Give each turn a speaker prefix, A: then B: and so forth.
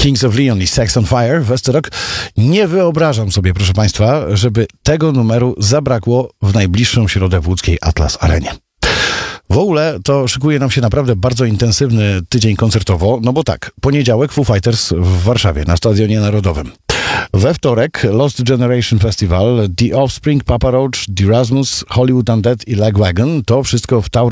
A: Kings of Leon i Sex on Fire, Westerok. Nie wyobrażam sobie, proszę Państwa, żeby tego numeru zabrakło w najbliższą środę w łódzkiej Atlas Arenie. W ogóle to szykuje nam się naprawdę bardzo intensywny tydzień koncertowo, no bo tak, poniedziałek Foo Fighters w Warszawie na Stadionie Narodowym. We wtorek Lost Generation Festival, The Offspring, Papa Roach, The Erasmus, Hollywood Undead i Lagwagon. To wszystko w Tauro